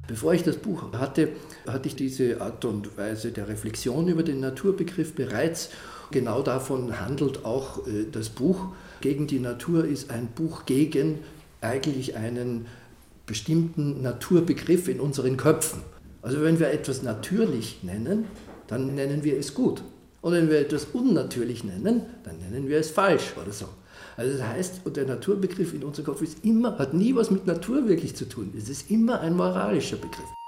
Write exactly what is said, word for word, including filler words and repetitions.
Bevor ich das Buch hatte, hatte ich diese Art und Weise der Reflexion über den Naturbegriff bereits. Genau davon handelt auch das Buch. Gegen die Natur ist ein Buch gegen eigentlich einen bestimmten Naturbegriff in unseren Köpfen. Also wenn wir etwas natürlich nennen, dann nennen wir es gut. Und wenn wir etwas unnatürlich nennen, dann nennen wir es falsch oder so. Also das heißt, der Naturbegriff in unserem Kopf ist immer, hat nie was mit Natur wirklich zu tun. Es ist immer ein moralischer Begriff.